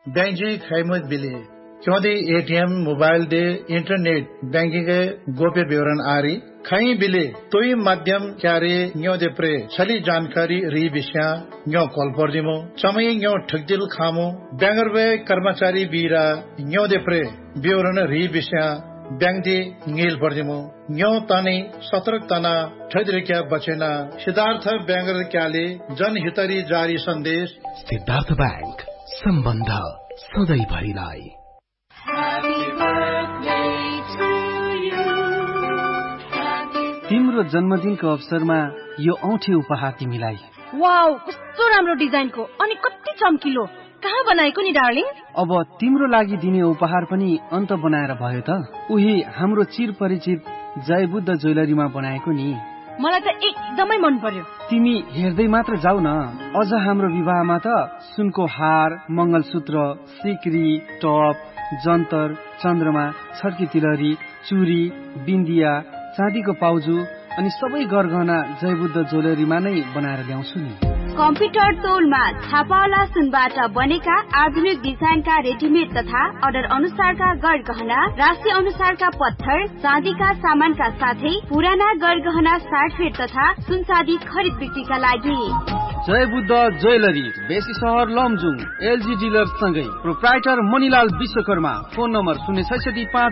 Bank जी खैमत बिले क्योंकि ATM mobile they internet banking के गोप्य विवरण आरी खई बिले तोई माध्यम क्यारे न्यो दे प्रे छली जानकारी री विषय न्यो कॉल पर दिमो समय न्यो ठगदिल खामो बैंगर वे कर्मचारी बीरा न्यो दे प्रे विवरण री विषय बैंक दे नील पर दिमो न्यो तानी सतर्क तना ठगरिक्या बचेना सिद्धार्थ बैंगर क्याले जनहितरी जारी संदेश सिद्धार्थ बैंक सम्बन्ध सधैँ भरिलाई। तिम्रो जन्मदिनको अवसरमा यो औँठी उपहार तिमीलाई। वाउ, कस्तो राम्रो डिजाइनको अनि कति चम्किलो। कहाँ बनाएको नि डार्लिङ? अब तिम्रो लागि दिने उपहार पनि अन्त बनाएर भयो त। उही हाम्रो चिर परिचित जयबुद्ध ज्वेलरीमा बनाएको नि। मलाई त एकदमै मन पर्यो। तिमी हेर्दै मात्र जाऊ न। अझ हाम्रो विवाहमा त सुनको हार, मंगलसूत्र, सिक्री, टप, जन्तर, चन्द्रमा, छड्की तिलहरी, चुरी, बिन्दिया, चाँदीको पाउजु अनि सबै गरगहना जयबुद्ध ज्वेलरीमा नै बनाएर ल्याउँछु नि। कम्प्युटर तौलमा छापावाला सुनबाट बनेका आधुनिक डिजाइनका रेडिमेड तथा अर्डर अनुसारका गरगहना, राशि अनुसारका पत्थर, चाँदीका सामानका साथै पुराना गरगहना साटफेट तथा सुनचाँदी खरिद बिक्रीका लागि जयबुद्ध ज्वेलरी, बेसी सहर लमजुङ, एलजी डिलर सँगै proprietor Manilal Vishwakarma. Phone number 066